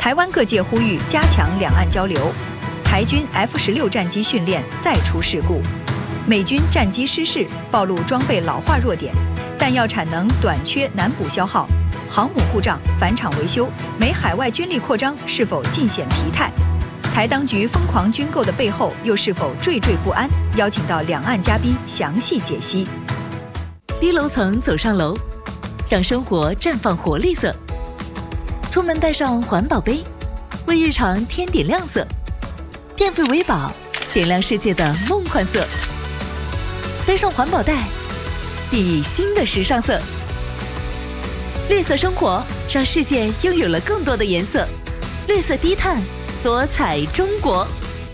台湾各界呼吁加强两岸交流。台军 F-16战机训练再出事故，美军战机失事暴露装备老化弱点，弹药产能短缺难补消耗，航母故障返场维修，美海外军力扩张是否尽显疲态？台当局疯狂军购的背后又是否惴惴不安？邀请到两岸嘉宾详细解析。 低楼层走上楼，让生活绽放活力色。出门带上环保杯，为日常添点亮色。电费为宝，点亮世界的梦幻色。背上环保袋，熠熠新的时尚色。绿色生活，让世界拥有了更多的颜色。绿色低碳，多彩中国。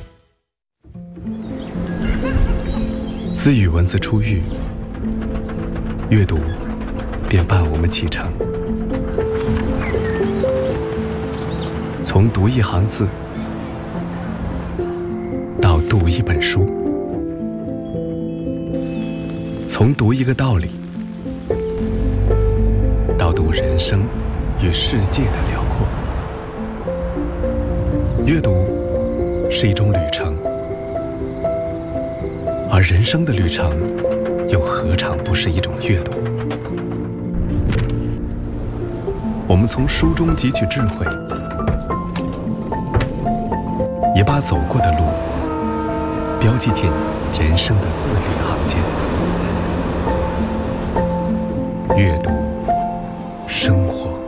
私语文字出狱，阅读便伴我们启程。从读一行字到读一本书，从读一个道理到读人生与世界的辽阔。阅读是一种旅程，而人生的旅程又何尝不是一种阅读？我们从书中汲取智慧，也把走过的路标记进人生的字里行间。阅读，生活。